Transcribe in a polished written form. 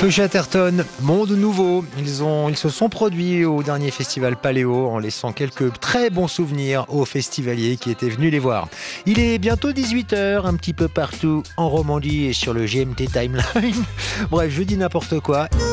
Feu Chatterton, monde nouveau. Ils se sont produits au dernier festival Paléo en laissant quelques très bons souvenirs aux festivaliers qui étaient venus les voir. Il est bientôt 18h, un petit peu partout en Romandie et sur le GMT Timeline. Bref, je dis n'importe quoi.